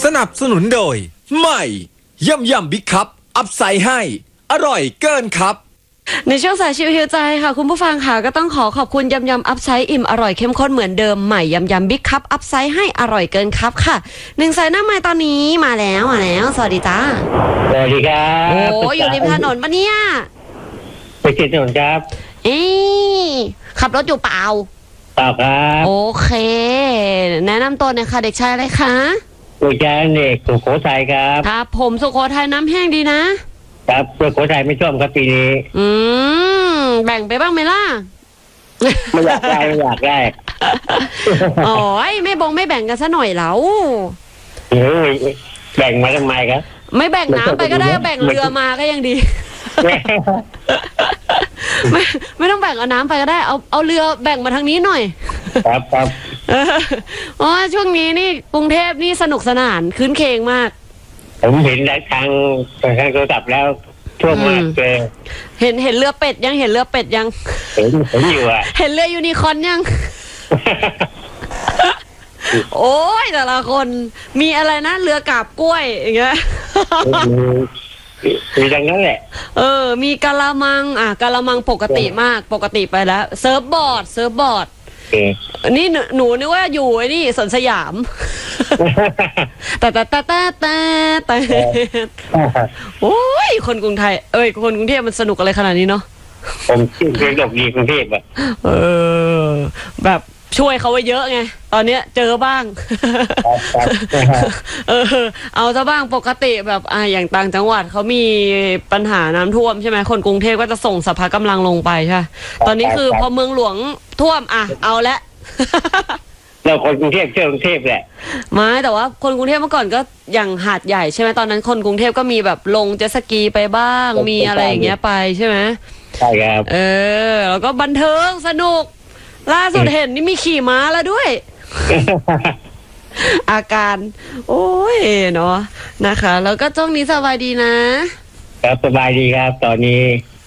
นับสนุนโดยใหม่ยำบิ๊กคัพอัพไซด์ให้อร่อยเกินครับในช่วงสายชิวฮิวใจค่ะคุณผู้ฟังค่ะก็ต้องขอบคุณยำอัพไซด์อิ่มอร่อยเข้มข้นเหมือนเดิมใหม่ยำบิ๊กคัพอัพไซด์ให้อร่อยเกินครับค่ะหนึ่งสายหน้าใหม่ตอนนี้มาแล้วสวัสดีจ้าสวัสดีครับโอ้อยู่ริมถนนปะเนี่ยไปเจ็ดถนนครับขับรถอยู่เปล่าครับโอเคแนะนำตัวหน่อยค่ะเด็กชายอะไรคะสุชาติเอกสุโขทัยครับครับผมสุโขทัยน้ำแห้งดีนะครับสุโขทัยไม่ท่วมครับปีนี้แบ่งไปบ้างไหมล่ะไม่อยากได้โอ้ยไม่แบ่งกันซะหน่อยแล้วแบ่งมาทำไมครับไม่แบ่งน้ำไปก็ได้แบ่งเรือมาก็ยังดีไม่ต้องแบ่งเอาน้ำไปก็ได้เอาเรือแบ่งมาทางนี้หน่อยครับอ๋อช่วงนี้นี่กรุงเทพนี่สนุกสนานคืนเคงมากผมเห็นทางโทรศัพท์แล้วท่วมมากเลยเห็นเรือเป็ดยังเห็นอยู่อ่ะเห็นเรือยูนิคอร์นยังโอ้ยแต่ละคนมีอะไรนะเรือกาบกล้วยอย่างเงี้ยมีดังนั้นแหละมีกะละมังกะละมังปกติมากปกติไปแล้วเซิร์ฟบอร์ดนี่หนูนึกว่าอยู่ไอ้นี่สวนสยามแต่โอ้ยคนกรุงไทยคนกรุงเทพมันสนุกอะไรขนาดนี้เนาะผมเคยหลบหนีกรุงเทพอ่ะแบบช่วยเขาไว้เยอะไงตอนเนี้ยเจอบ้างเอาซะบ้างปกติแบบอย่างต่างจังหวัดเขามีปัญหาน้ำท่วมใช่ไหมคนกรุงเทพก็จะส่งสภากำลังลงไปใช่ตอนนี้คือพอเมืองหลวงท่วมเอาละเราคนกรุงเทพเชื่อกรุงเทพแหละไม่แต่ว่าคนกรุงเทพเมื่อก่อนก็อย่างหาดใหญ่ใช่ไหมตอนนั้นคนกรุงเทพก็มีแบบลงเจ็ตสกีไปบ้างมีอะไรอย่างเงี้ยไปใช่ไหมใช่ครับแล้วก็บันเทิงสนุกล่าสุดเห็นนี่มีขี่ม้าแล้วด้วย อาการโอ้ยเนาะนะคะแล้วก็ช่วงนี้สบายดีนะครับสบายดีครับตอนนี้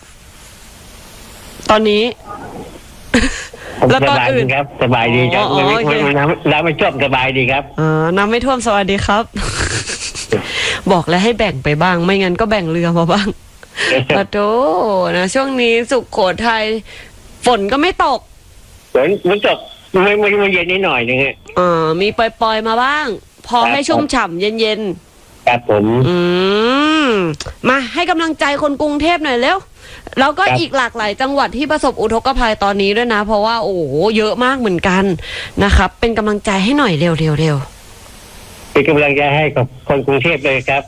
แล้วตอนอื่นครับสบายดีครับน้ำไม่ท่วมสบายดีครับน้ำไม่ท่วมสวัสดีครับ บอกแล้วให้แบ่งไปบ้างไม่งั้นก็แบ่งเรือมาบ้างปะโถนะช่วงนี้สุโขทัยฝนก็ไม่ตกมันตกไม่เย็นนิดหน่อยนึงมีปล่อยๆมาบ้างพอให้ชุ่มฉ่ำเย็นๆครับผมมาให้กำลังใจคนกรุงเทพหน่อยเร็วแล้วก็อีกหลากหลายจังหวัดที่ประสบอุทกภัยตอนนี้ด้วยนะเพราะว่าโอ้โหเยอะมากเหมือนกันนะครับเป็นกำลังใจให้หน่อยเร็วเป็นกำลังใจให้กับคนกรุงเทพเลยครับ